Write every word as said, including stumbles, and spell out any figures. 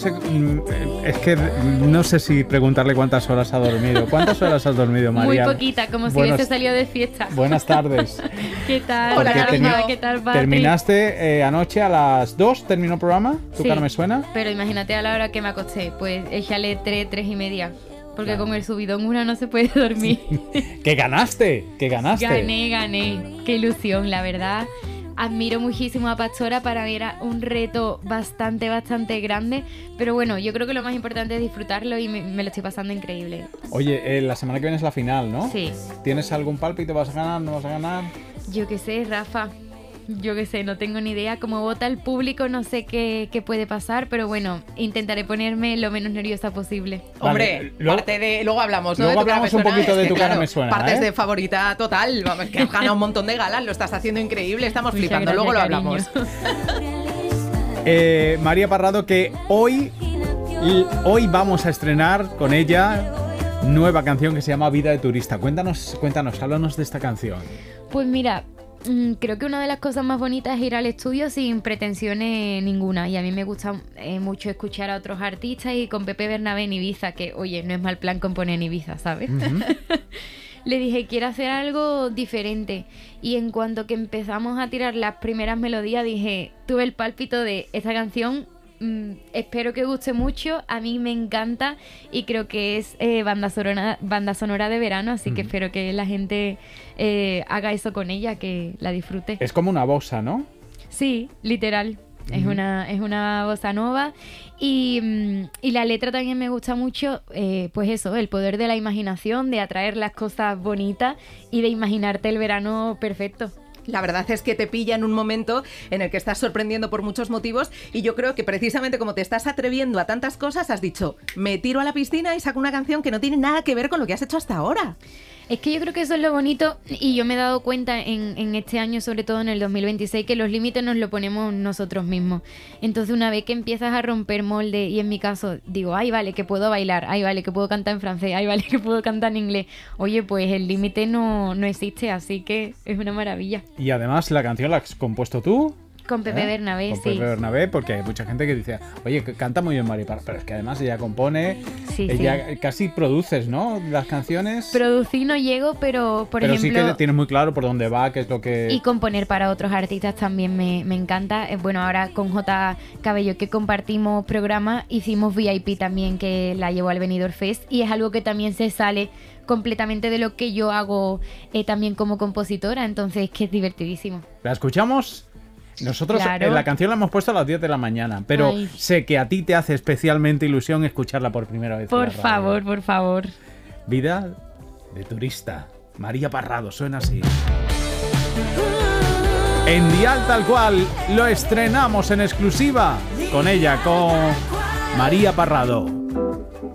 Es que no sé si preguntarle cuántas horas ha dormido. ¿Cuántas horas has dormido, María? Muy poquita, como si Buenas, hubiese salido de fiesta. Buenas tardes. ¿Qué tal? Porque Hola, termi- ¿qué tal, Patri? Terminaste eh, anoche a las dos, terminó el programa. ¿Tu Sí, cara me suena? pero imagínate a la hora que me acosté. Pues échale tres, tres y media. Porque Claro. con el subidón una no se puede dormir. ¡Que ganaste! ¡Que ganaste! Gané, gané. Qué ilusión, la verdad. Admiro muchísimo a Pastora, para mí era un reto bastante, bastante grande, pero bueno, yo creo que lo más importante es disfrutarlo y me, me lo estoy pasando increíble. Oye, eh, la semana que viene es la final, ¿no? Sí. ¿Tienes algún pálpito? ¿Vas a ganar? ¿No vas a ganar? Yo qué sé, Rafa, yo qué sé, no tengo ni idea. Como vota el público, no sé qué, qué puede pasar, pero bueno, intentaré ponerme lo menos nerviosa posible. Hombre, Vale, luego- parte de, luego hablamos, ¿no? luego de tu cara hablamos me un suena. poquito de Es tu que, cara claro, me suena, Partes ¿eh? de favorita total, vamos, que has ganado un montón de galas, lo estás haciendo increíble, estamos Muchas flipando, gracias, luego lo cariño. hablamos. Eh, María Parrado, que hoy, y hoy vamos a estrenar con ella nueva canción que se llama Vida de Turista. Cuéntanos, cuéntanos, háblanos de esta canción. Pues mira, mm, creo que una de las cosas más bonitas es ir al estudio sin pretensiones ninguna. Y a mí me gusta eh, mucho escuchar a otros artistas, y con Pepe Bernabé en Ibiza, que oye, no es mal plan componer en Ibiza, ¿sabes? Ujú. Le dije, quiero hacer algo diferente. Y en cuanto que empezamos a tirar las primeras melodías, dije, tuve el pálpito de esta canción. mm, espero que guste mucho. A mí me encanta y creo que es eh, banda sonora, banda sonora de verano. Así que Ujú. espero que la gente eh, haga eso con ella, que la disfrute. Es como una bossa, ¿no? Sí, literal. Es Ujú. una, es una bossa nova. Y, mm, y la letra también me gusta mucho, eh, pues eso, el poder de la imaginación, de atraer las cosas bonitas y de imaginarte el verano perfecto. La verdad es que te pilla en un momento en el que estás sorprendiendo por muchos motivos, y yo creo que precisamente como te estás atreviendo a tantas cosas, has dicho, me tiro a la piscina y saco una canción que no tiene nada que ver con lo que has hecho hasta ahora. Es que yo creo que eso es lo bonito, y yo me he dado cuenta en, en este año, sobre todo en el dos mil veintiséis, que los límites nos lo ponemos nosotros mismos. Entonces, una vez que empiezas a romper molde, y en mi caso digo, ay, vale, que puedo bailar, ay, vale, que puedo cantar en francés, ay, vale, que puedo cantar en inglés. Oye, pues el límite no, no existe, así que es una maravilla. Y además la canción la has compuesto tú. Con Pepe ¿eh? Bernabé, Con sí. Pepe Bernabé, porque hay mucha gente que dice, oye, que canta muy bien María Parrado, pero es que además ella compone, Sí, ella sí. casi produces, ¿no? Las canciones. Producir no llego, pero, por pero ejemplo... sí que tienes muy claro por dónde va, qué es lo que... Y componer para otros artistas también me, me encanta. Eh, Bueno, ahora con J. Cabello, que compartimos programa, hicimos V I P también, que la llevó al Benidorm Fest, y es algo que también se sale completamente de lo que yo hago eh, también como compositora, entonces que es divertidísimo. ¿La escuchamos? Nosotros Claro. en la canción la hemos puesto a las diez de la mañana, pero Ay. sé que a ti te hace especialmente ilusión escucharla por primera vez. en la Por radio. favor, por favor. Vida de Turista. María Parrado, suena así. En Dial Tal Cual lo estrenamos en exclusiva con ella, con María Parrado.